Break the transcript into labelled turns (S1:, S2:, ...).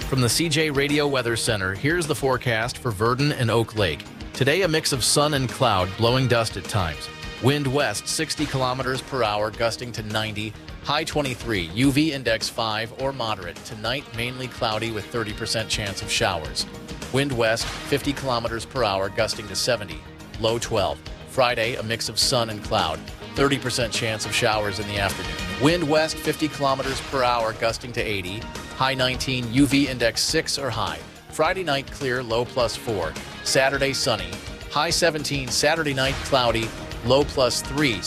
S1: From the CJ Radio Weather Center, here's the forecast for Verdon and Oak Lake. Today, a mix of sun and cloud, blowing dust at times. Wind west 60 kilometers per hour, gusting to 90, high 23, UV index 5 or moderate. Tonight, mainly cloudy with 30% chance of showers. Wind west 50 kilometers per hour, gusting to 70, low 12. Friday, a mix of sun and cloud, 30% chance of showers in the afternoon. Wind west 50 kilometers per hour, gusting to 80, high 19, UV index 6 or high. Friday night clear, low +4. Saturday sunny, high 17. Saturday night cloudy, low +3.